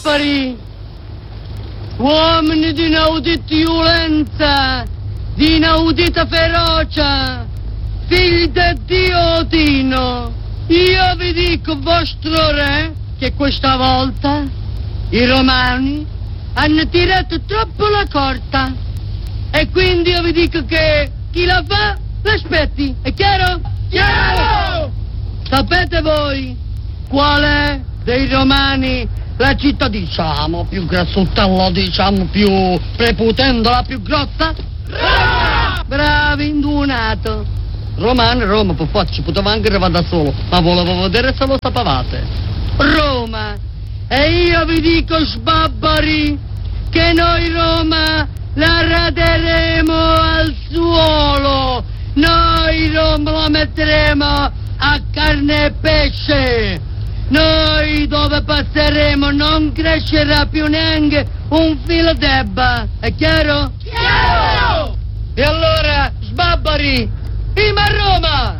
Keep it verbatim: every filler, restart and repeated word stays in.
sbappari, uomini di inaudita violenza, di inaudita ferocia, figli di Dio Odino, io vi dico, vostro re, che questa volta i romani hanno tirato troppo la corda e quindi io vi dico che chi la fa l'aspetti, è chiaro? Chiaro! Sapete voi qual è dei romani la città, diciamo, più grassottella, diciamo, più prepotente, la più grossa? Roma! Bravi, indunato. Romano, Roma, per forza, ci poteva anche arrivare da solo, ma volevo vedere se lo sapevate. Roma. E io vi dico, sbabbari, che noi Roma la raderemo al suolo. Noi Roma la metteremo a carne e pesce. Noi dove passeremo non crescerà più neanche un filo d'erba. È chiaro? Chiaro! E allora, sbabbari, viva Roma!